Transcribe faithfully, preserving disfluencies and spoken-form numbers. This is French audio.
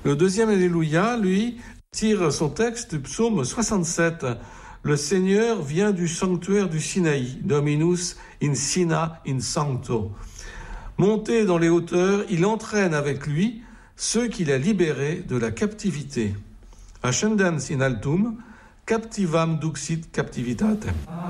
Le deuxième Alléluia, lui, tire son texte du psaume soixante-sept. Le Seigneur vient du sanctuaire du Sinaï, Dominus in Sina in Sancto. Monté dans les hauteurs, il entraîne avec lui ceux qu'il a libérés de la captivité. Ascendens in altum, captivam duxit captivitatem.